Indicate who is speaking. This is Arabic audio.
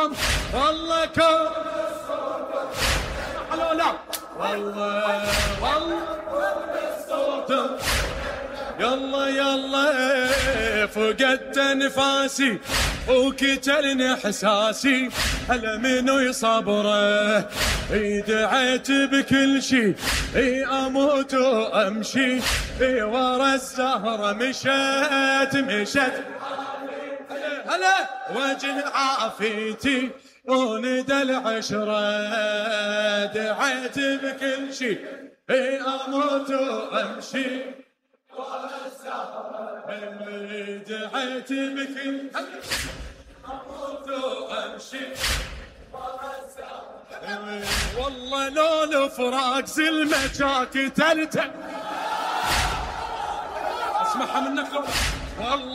Speaker 1: والله كون لا والله يلا يلا فقدت انفاسي وكتلني احساسي هلا منو يصبره دعيت بكل شي اموت وامشي ورا الزهره مشت هلا وجه عافيتي وندى العشره دعيت بكل شي اموت وامشي دعيت بك اموت وامشي والله لو الفراق زلمة قتلته اسمعها منك والله